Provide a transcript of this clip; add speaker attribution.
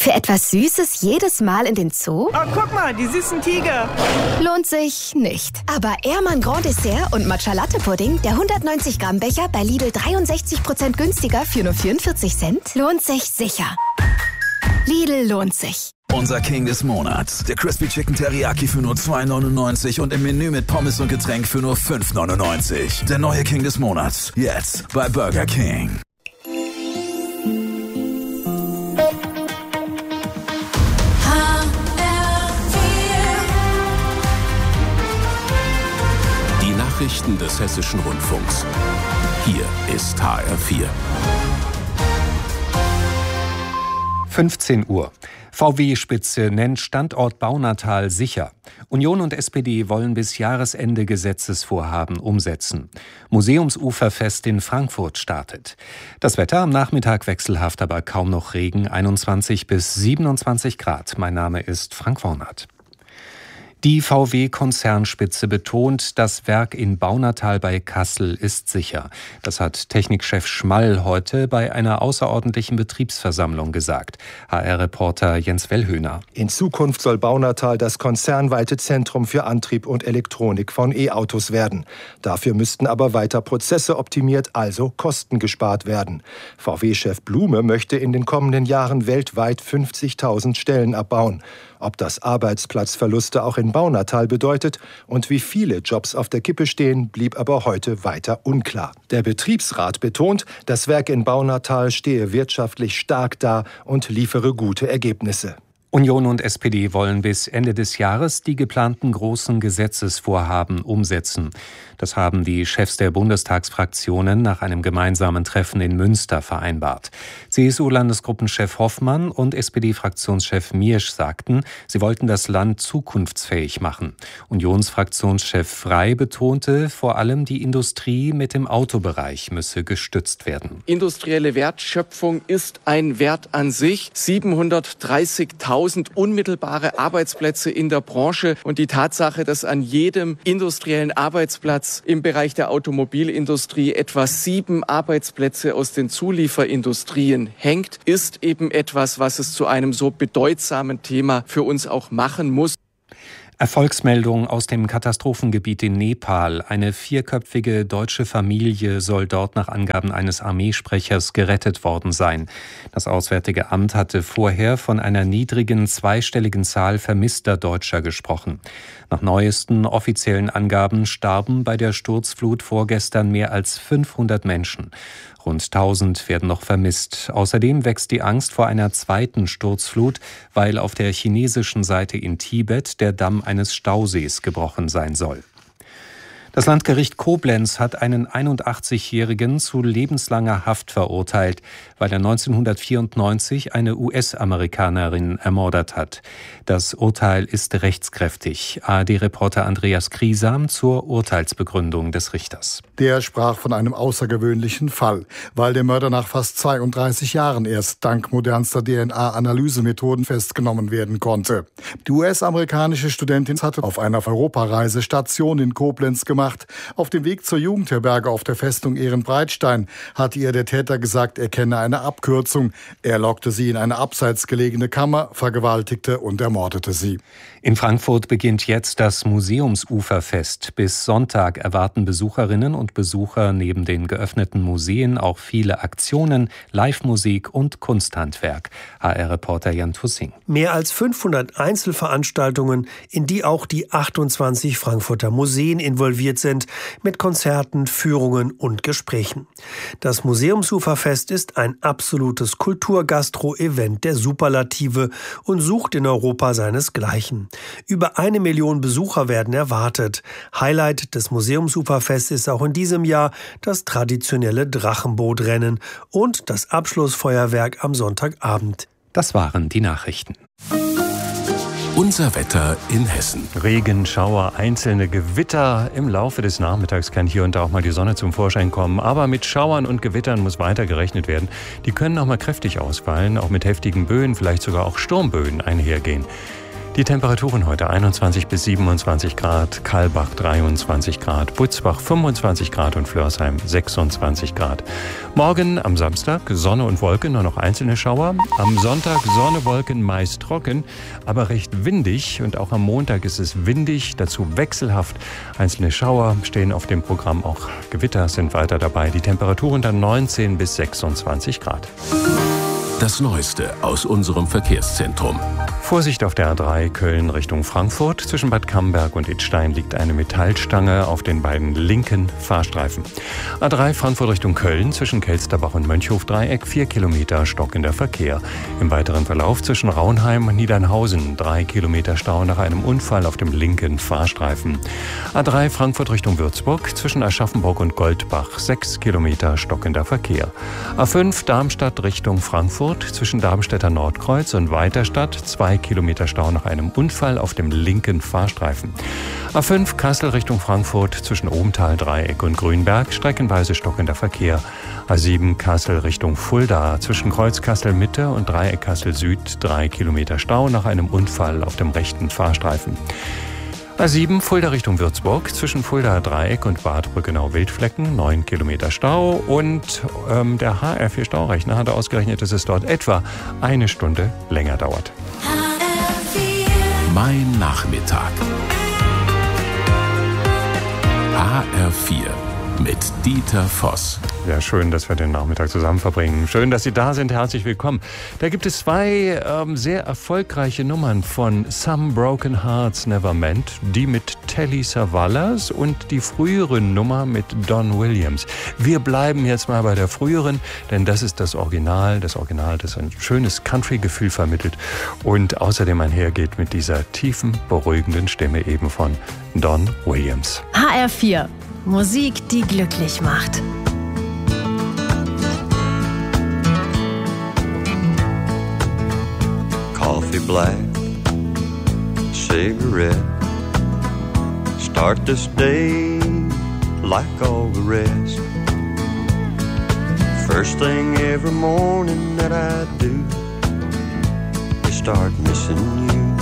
Speaker 1: Für etwas Süßes jedes Mal in den Zoo?
Speaker 2: Oh, guck mal, die süßen Tiger.
Speaker 1: Lohnt sich nicht. Aber Ehrmann Grand Dessert und Matcha Latte Pudding, der 190 Gramm Becher bei Lidl 63% günstiger für nur 44 Cent, lohnt sich sicher. Lidl lohnt sich.
Speaker 3: Unser King des Monats. Der Crispy Chicken Teriyaki für nur 2,99 und im Menü mit Pommes und Getränk für nur 5,99. Der neue King des Monats. Jetzt bei Burger King.
Speaker 4: Die Nachrichten des Hessischen Rundfunks. Hier ist HR4.
Speaker 5: 15 Uhr. VW-Spitze nennt Standort Baunatal sicher. Union und SPD wollen bis Jahresende Gesetzesvorhaben umsetzen. Museumsuferfest in Frankfurt startet. Das Wetter am Nachmittag wechselhaft, aber kaum noch Regen, 21 bis 27 Grad. Mein Name ist Frank Wornert. Die VW-Konzernspitze betont, das Werk in Baunatal bei Kassel ist sicher. Das hat Technikchef Schmall heute bei einer außerordentlichen Betriebsversammlung gesagt. HR-Reporter Jens Wellhöhner.
Speaker 6: In Zukunft soll Baunatal das konzernweite Zentrum für Antrieb und Elektronik von E-Autos werden. Dafür müssten aber weiter Prozesse optimiert, also Kosten gespart werden. VW-Chef Blume möchte in den kommenden Jahren weltweit 50.000 Stellen abbauen. Ob das Arbeitsplatzverluste auch in Baunatal bedeutet und wie viele Jobs auf der Kippe stehen, blieb aber heute weiter unklar. Der Betriebsrat betont, das Werk in Baunatal stehe wirtschaftlich stark da und liefere gute Ergebnisse.
Speaker 5: Union und SPD wollen bis Ende des Jahres die geplanten großen Gesetzesvorhaben umsetzen. Das haben die Chefs der Bundestagsfraktionen nach einem gemeinsamen Treffen in Münster vereinbart. CSU-Landesgruppenchef Hoffmann und SPD-Fraktionschef Miersch sagten, sie wollten das Land zukunftsfähig machen. Unionsfraktionschef Frey betonte, vor allem die Industrie mit dem Autobereich müsse gestützt werden.
Speaker 7: Industrielle Wertschöpfung ist ein Wert an sich. 730.000 unmittelbare Arbeitsplätze in der Branche und die Tatsache, dass an jedem industriellen Arbeitsplatz im Bereich der Automobilindustrie etwa 7 Arbeitsplätze aus den Zulieferindustrien hängt, ist eben etwas, was es zu einem so bedeutsamen Thema für uns auch machen muss.
Speaker 5: Erfolgsmeldung aus dem Katastrophengebiet in Nepal. Eine 4-köpfige deutsche Familie soll dort nach Angaben eines Armeesprechers gerettet worden sein. Das Auswärtige Amt hatte vorher von einer niedrigen zweistelligen Zahl vermisster Deutscher gesprochen. Nach neuesten offiziellen Angaben starben bei der Sturzflut vorgestern mehr als 500 Menschen. Rund 1000 werden noch vermisst. Außerdem wächst die Angst vor einer zweiten Sturzflut, weil auf der chinesischen Seite in Tibet der Damm eines Stausees gebrochen sein soll. Das Landgericht Koblenz hat einen 81-Jährigen zu lebenslanger Haft verurteilt, weil er 1994 eine US-Amerikanerin ermordet hat. Das Urteil ist rechtskräftig. ARD-Reporter Andreas Kriesam zur Urteilsbegründung des Richters.
Speaker 8: Der sprach von einem außergewöhnlichen Fall, weil der Mörder nach fast 32 Jahren erst dank modernster DNA-Analysemethoden festgenommen werden konnte. Die US-amerikanische Studentin hatte auf einer Europareise Station in Koblenz gemacht. Auf dem Weg zur Jugendherberge auf der Festung Ehrenbreitstein hatte ihr der Täter gesagt, er kenne eine Abkürzung. Er lockte sie in eine abseits gelegene Kammer, vergewaltigte und ermordete sie.
Speaker 5: In Frankfurt beginnt jetzt das Museumsuferfest. Bis Sonntag erwarten Besucherinnen und Besucher neben den geöffneten Museen auch viele Aktionen, Live-Musik und Kunsthandwerk. HR-Reporter Jan Tussing.
Speaker 9: Mehr als 500 Einzelveranstaltungen, in die auch die 28 Frankfurter Museen involviert sind, mit Konzerten, Führungen und Gesprächen. Das Museumsuferfest ist ein absolutes Kultur-Gastro-Event der Superlative und sucht in Europa seinesgleichen. Über 1 Million Besucher werden erwartet. Highlight des Museumsuferfests ist auch in diesem Jahr das traditionelle Drachenbootrennen und das Abschlussfeuerwerk am Sonntagabend.
Speaker 5: Das waren die Nachrichten.
Speaker 4: Unser Wetter in Hessen.
Speaker 10: Regen, Schauer, einzelne Gewitter. Im Laufe des Nachmittags kann hier und da auch mal die Sonne zum Vorschein kommen. Aber mit Schauern und Gewittern muss weiter gerechnet werden. Die können auch mal kräftig ausfallen, auch mit heftigen Böen, vielleicht sogar auch Sturmböen einhergehen. Die Temperaturen heute 21 bis 27 Grad, Kalbach 23 Grad, Butzbach 25 Grad und Flörsheim 26 Grad. Morgen am Samstag Sonne und Wolken, nur noch einzelne Schauer. Am Sonntag Sonne, Wolken, meist trocken, aber recht windig. Und auch am Montag ist es windig, dazu wechselhaft. Einzelne Schauer stehen auf dem Programm, auch Gewitter sind weiter dabei. Die Temperaturen dann 19 bis 26 Grad.
Speaker 4: Das Neueste aus unserem Verkehrszentrum.
Speaker 10: Vorsicht auf der A3 Köln Richtung Frankfurt. Zwischen Bad Camberg und Idstein liegt eine Metallstange auf den beiden linken Fahrstreifen. A3 Frankfurt Richtung Köln zwischen Kelsterbach und Mönchhof-Dreieck 4 Kilometer stockender Verkehr. Im weiteren Verlauf zwischen Raunheim und Niedernhausen 3 Kilometer Stau nach einem Unfall auf dem linken Fahrstreifen. A3 Frankfurt Richtung Würzburg zwischen Aschaffenburg und Goldbach 6 Kilometer stockender Verkehr. A5 Darmstadt Richtung Frankfurt zwischen Darmstädter Nordkreuz und Weiterstadt 2 Kilometer Stau nach einem Unfall auf dem linken Fahrstreifen. A5 Kassel Richtung Frankfurt zwischen Ohmtal, Dreieck und Grünberg streckenweise stockender Verkehr. A7 Kassel Richtung Fulda zwischen Kreuz Kassel Mitte und Dreieck Kassel Süd 3 Kilometer Stau nach einem Unfall auf dem rechten Fahrstreifen. A7 Fulda Richtung Würzburg zwischen Fulda Dreieck und Bad Brückenau-Wildflecken 9 Kilometer Stau und der HR4 Staurechner hat ausgerechnet, dass es dort etwa eine Stunde länger dauert.
Speaker 4: Mein Nachmittag. HR4 mit Dieter Voss.
Speaker 10: Ja, schön, dass wir den Nachmittag zusammen verbringen. Schön, dass Sie da sind. Herzlich willkommen. Da gibt es zwei sehr erfolgreiche Nummern von Some Broken Hearts Never Meant. Die mit Telly Savalas und die frühere Nummer mit Don Williams. Wir bleiben jetzt mal bei der früheren, denn das ist das Original, das ein schönes Country-Gefühl vermittelt und außerdem einhergeht mit dieser tiefen, beruhigenden Stimme eben von Don Williams.
Speaker 11: HR4. Musik, die glücklich macht.
Speaker 12: Coffee black, cigarette. Start this day like all the rest. First thing every morning that I do is start missing you.